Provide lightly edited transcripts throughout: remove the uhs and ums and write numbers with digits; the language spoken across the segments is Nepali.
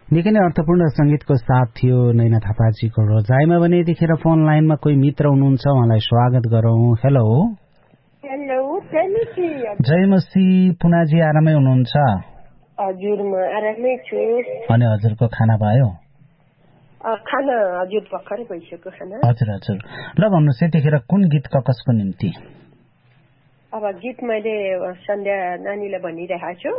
निकै नै अर्थपूर्ण संगीतको साथ थियो नैना थापाजीको रोजाइमा भने यतिखेर फोन लाइनमा कोही मित्र हुनुहुन्छ उहाँलाई स्वागत गरौँ। हेलो हेलो जय मसी पुनाजी आरामै हुनुहुन्छ? हजुर म आरामै छु। अनि हजुरको खाना भयो? खाना हजुर भर्खरै भइसक्यो खाना। हजुर हजुर ल भन्नुहोस् यतिखेर कुन गीत कसको निम्ति? अब गीत मैले सन्ध्या नानीलाई भनिरहेको छु।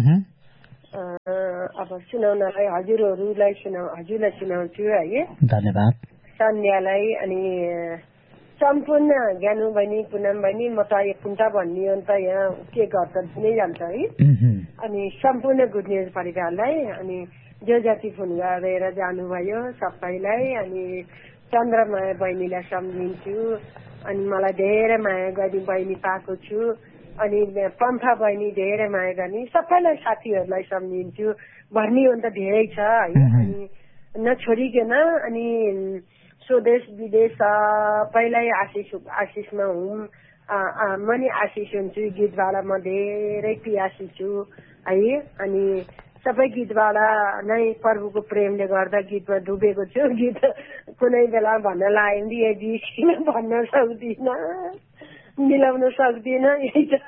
अब सुनाउनलाई हजुरलाई सुनाउँछु है। धन्यवाद। सन्ध्यालाई अनि सम्पूर्ण ज्ञानु बहिनी पुनम बहिनी म त एक कुन्टा भन्ने अन्त यहाँ के गर्छ दिनै जान्छ है। अनि सम्पूर्ण गुड न्युज परिवारलाई अनि जो जति फोन गरेर जानुभयो सबैलाई अनि चन्द्रमाया बहिनीलाई सम्झिन्छु। अनि मलाई धेरै माया गर्ने बहिनी पाएको छु। अनि पम्फा बहिनी धेरै माया गर्ने सबैलाई साथीहरूलाई सम्झिन्छु। भन्ने अन्त धेरै छ है। अनि नछोडिकन अनि स्वदेश विदेश सबैलाई आशिषमा हुँ। म नि आशिष हुन्छु गीतबाट म धेरै पियासी छु है। अनि सबै गीतबाट नै प्रभुको प्रेमले गर्दा गीतमा डुबेको छु। गीत कुनै बेला भन्न लाग्यो भन्न सक्दिनँ मिलाउन सक्दिनँ। यही छ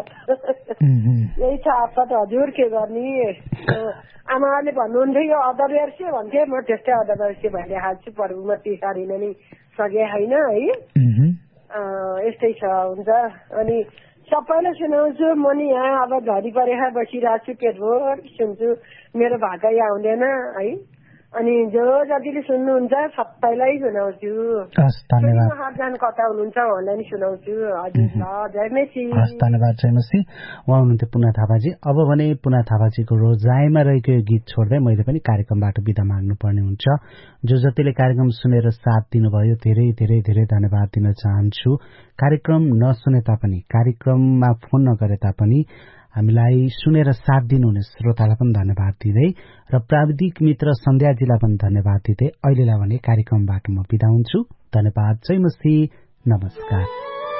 आपत हजुर के गर्ने। आमाले भन्नुहुन्थ्यो यो अदरवर्ष्य भन्थे म त्यस्तै अदरवर्ष्य भइरहेको छु। प्रभुमा तिसारिन नि सके होइन है। यस्तै छ हुन्छ। अनि सबैलाई सुनाउँछु। म नि यहाँ अब घरि परेर बसिरहेको छु पेटभर सुन्छु मेरो भाकै आउँदैन है। अनि जो जतिले सुन्नुहुन्छ सबैलाई सुनाउँछु। महाजान कता हुनुहुन्छ उहाँलाई नि सुनाउँछु। हजुर जय मेसी। धन्यवाद जय मेसी। उहाँ हुनुहुन्थ्यो पुना थापाजी। अब भने पुना थापाजीको रोजाइमा रहेको यो गीत छोड्दै मैले पनि कार्यक्रमबाट बिदा माग्नुपर्ने हुन्छ। जो जतिले कार्यक्रम सुनेर साथ दिनुभयो धेरै धेरै धेरै धन्यवाद दिन चाहन्छु। कार्यक्रम नसुने तापनि कार्यक्रममा फोन नगरे तापनि हामीलाई सुनेर साथ दिनुहुने श्रोतालाई पनि धन्यवाद दिँदै र प्राविधिक मित्र सन्ध्याजीलाई पनि धन्यवाद दिँदै अहिलेलाई भने कार्यक्रमबाट म बिदा हुन्छु। धन्यवाद जय मसी नमस्कार।